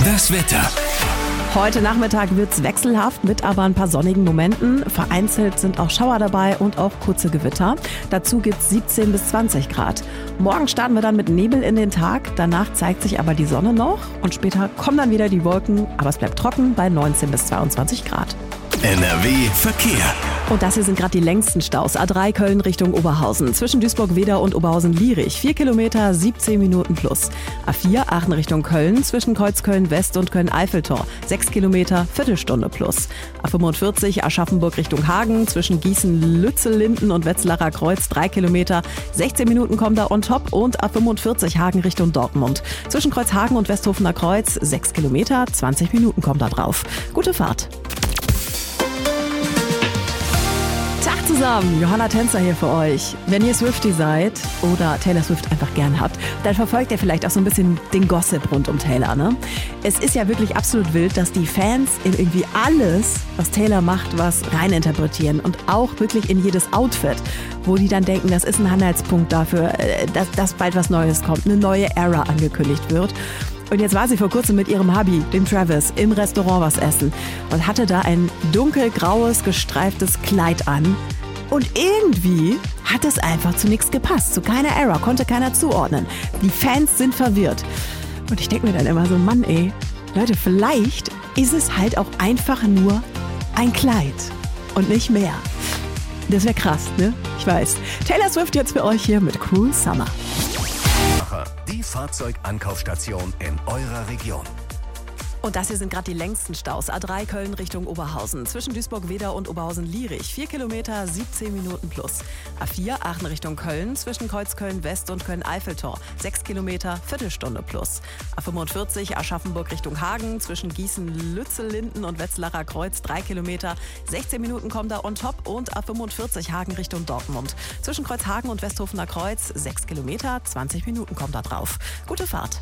Das Wetter. Heute Nachmittag wird's wechselhaft mit aber ein paar sonnigen Momenten. Vereinzelt sind auch Schauer dabei und auch kurze Gewitter. Dazu gibt's 17 bis 20 Grad. Morgen starten wir dann mit Nebel in den Tag. Danach zeigt sich aber die Sonne noch. Und später kommen dann wieder die Wolken. Aber es bleibt trocken bei 19 bis 22 Grad. NRW Verkehr. Und das hier sind gerade die längsten Staus. A3 Köln Richtung Oberhausen. Zwischen Duisburg-Wedau und Oberhausen-Lierich. 4 Kilometer, 17 Minuten plus. A4 Aachen Richtung Köln. Zwischen Kreuzköln West und Köln-Eiffeltor. 6 Kilometer, Viertelstunde plus. A45 Aschaffenburg Richtung Hagen. Zwischen Gießen, Lützel-Linden und Wetzlarer Kreuz. 3 Kilometer, 16 Minuten kommen da on top. Und A45 Hagen Richtung Dortmund. Zwischen Kreuzhagen und Westhofener Kreuz. 6 Kilometer, 20 Minuten kommen da drauf. Gute Fahrt. Zusammen, Johanna Tänzer hier für euch. Wenn ihr Swiftie seid oder Taylor Swift einfach gern habt, dann verfolgt ihr vielleicht auch so ein bisschen den Gossip rund um Taylor, ne? Es ist ja wirklich absolut wild, dass die Fans in irgendwie alles, was Taylor macht, was reininterpretieren und auch wirklich in jedes Outfit, wo die dann denken, das ist ein Anhaltspunkt dafür, dass bald was Neues kommt, eine neue Era angekündigt wird. Und jetzt war sie vor kurzem mit ihrem Hubby, dem Travis, im Restaurant was essen und hatte da ein dunkelgraues, gestreiftes Kleid an. Und irgendwie hat es einfach zu nichts gepasst, zu keiner Era, konnte keiner zuordnen. Die Fans sind verwirrt. Und ich denke mir dann immer so, Mann ey, Leute, vielleicht ist es halt auch einfach nur ein Kleid und nicht mehr. Das wäre krass, ne? Ich weiß. Taylor Swift jetzt für euch hier mit Cruel Summer. Die Fahrzeugankaufstation in eurer Region. Und das hier sind gerade die längsten Staus. A3 Köln Richtung Oberhausen. Zwischen Duisburg-Wedau und Oberhausen-Lierich. 4 Kilometer, 17 Minuten plus. A4 Aachen Richtung Köln. Zwischen Kreuzköln West und Köln-Eiffeltor. 6 Kilometer, Viertelstunde plus. A45 Aschaffenburg Richtung Hagen. Zwischen Gießen, Lützel-Linden und Wetzlarer Kreuz. 3 Kilometer, 16 Minuten kommen da on top. Und A45 Hagen Richtung Dortmund. Zwischen Kreuzhagen und Westhofener Kreuz. 6 Kilometer, 20 Minuten kommen da drauf. Gute Fahrt.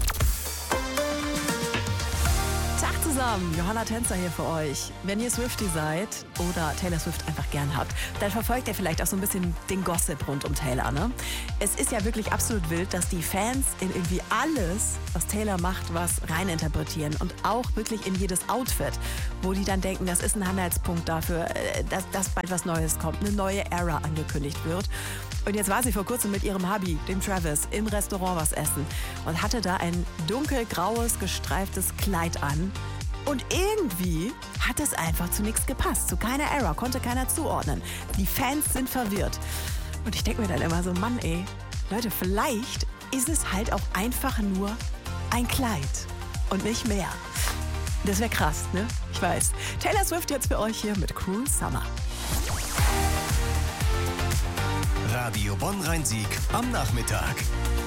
Zusammen, Johanna Tänzer hier für euch. Wenn ihr Swiftie seid oder Taylor Swift einfach gern habt, dann verfolgt ihr vielleicht auch so ein bisschen den Gossip rund um Taylor, ne? Es ist ja wirklich absolut wild, dass die Fans in irgendwie alles, was Taylor macht, was reininterpretieren und auch wirklich in jedes Outfit, wo die dann denken, das ist ein Anhaltspunkt dafür, dass bald was Neues kommt, eine neue Era angekündigt wird. Und jetzt war sie vor kurzem mit ihrem Hubby, dem Travis, im Restaurant was essen und hatte da ein dunkelgraues, gestreiftes Kleid an. Und irgendwie hat es einfach zu nichts gepasst, zu keiner Era, konnte keiner zuordnen. Die Fans sind verwirrt. Und ich denke mir dann immer so, Mann ey, Leute, vielleicht ist es halt auch einfach nur ein Kleid und nicht mehr. Das wäre krass, ne? Ich weiß. Taylor Swift jetzt für euch hier mit Cruel Summer. Radio Bonn-Rhein-Sieg am Nachmittag.